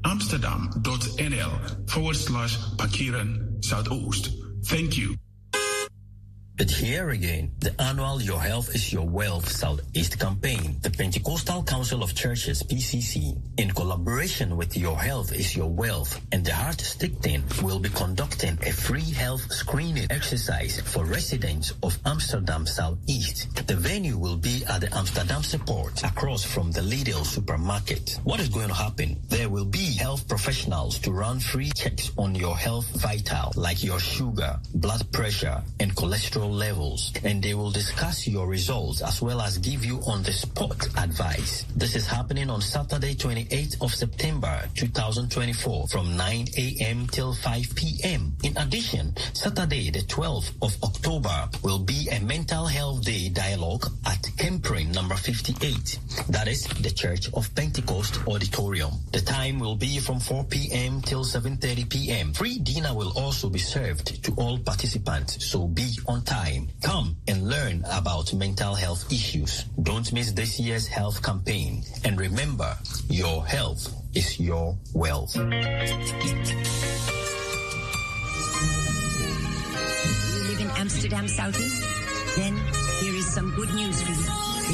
amsterdam.nl/Parkeren Zuidoost. Thank you. But here again, the annual Your Health is Your Wealth Southeast campaign, the Pentecostal Council of Churches, PCC, in collaboration with Your Health is Your Wealth and the Heart Stichting, will be conducting a free health screening exercise for residents of Amsterdam Southeast. The venue will be at the Amsterdam Support across from the Lidl supermarket. What is going to happen? There will be health professionals to run free checks on your health vital, like your sugar, blood pressure, and cholesterol levels, and they will discuss your results as well as give you on-the-spot advice. This is happening on Saturday, 28th of September 2024 from 9 a.m. till 5 p.m. In addition, Saturday, the 12th of October will be a mental health day dialogue at Kemprin number 58. That is the Church of Pentecost Auditorium. The time will be from 4 p.m. till 7:30 p.m. Free dinner will also be served to all participants, so be on time. Come and learn about mental health issues. Don't miss this year's health campaign. And remember, your health is your wealth. You live in Amsterdam Southeast? Then here is some good news for you.